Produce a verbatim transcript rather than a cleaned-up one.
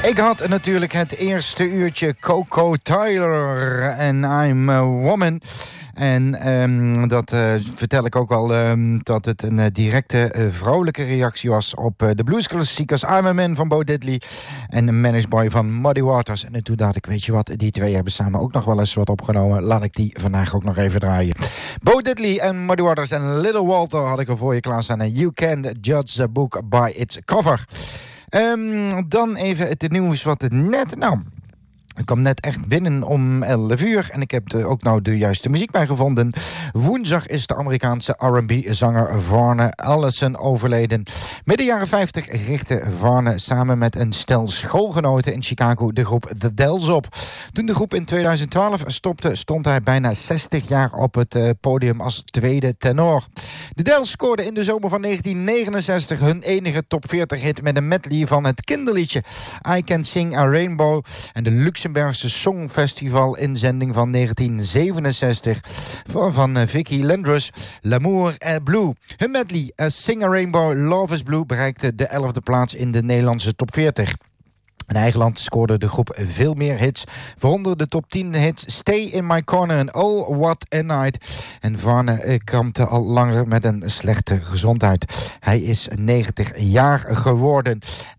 Ik had natuurlijk het eerste uurtje Coco Tyler en I'm a Woman. En um, dat uh, vertel ik ook al um, dat het een uh, directe uh, vrolijke reactie was op uh, de bluesklassiekers I'm a Man van Bo Diddley en Managed Boy van Muddy Waters. En toen dacht ik, weet je wat, die twee hebben samen ook nog wel eens wat opgenomen. Laat ik die vandaag ook nog even draaien. Bo Diddley en Muddy Waters en Little Walter had ik er voor je klaarstaan. En You Can Judge a Book by its Cover. Um, dan even het nieuws wat het net... Nou, ik kwam net echt binnen om elf uur en ik heb er ook nou de juiste muziek bij gevonden. Woensdag is de Amerikaanse R en B-zanger Varne Allison overleden. Midden jaren vijftig richtte Varne samen met een stel schoolgenoten in Chicago de groep The Dells op. Toen de groep in tweeduizend twaalf stopte, stond hij bijna zestig jaar op het uh, podium als tweede tenor. De Dells scoorden in de zomer van negentien negenenzestig hun enige top veertig hit met een medley van het kinderliedje I Can Sing a Rainbow en de Luxemburgse Songfestival inzending van negentien zevenenzestig van, van uh, Vicky Landrus, L'amour est bleu. Hun medley uh, Sing a Rainbow, Love is Blue bereikte de elfde plaats in de Nederlandse top veertig. In eigen land scoorde de groep veel meer hits, waaronder de top tien hits Stay in My Corner en Oh What a Night. En Varne kampte al langer met een slechte gezondheid. Hij is negentig jaar geworden.